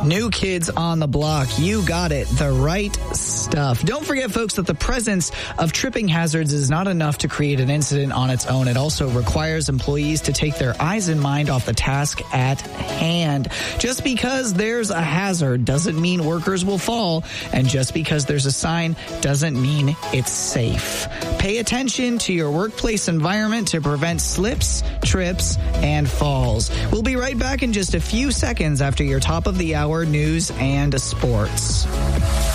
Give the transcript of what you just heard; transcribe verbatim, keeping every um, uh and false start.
New Kids on the Block. You got it. The right stuff. Don't forget, folks, that the presence of tripping hazards is not enough to create an incident on its own. It also requires employees to take their eyes and mind off the task at hand. Just because there's a hazard doesn't mean workers will fall, and just because there's a sign doesn't mean it's safe. Pay attention to your workplace environment to prevent slips, trips, and falls. We'll be right back in just a few seconds after your top of the hour news and sports.